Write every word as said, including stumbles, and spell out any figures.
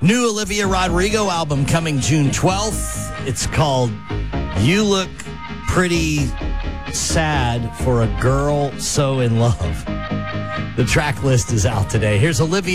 New Olivia Rodrigo album coming June twelfth. It's called You Look Pretty Sad for a Girl So in Love. The track list is out today. Here's Olivia.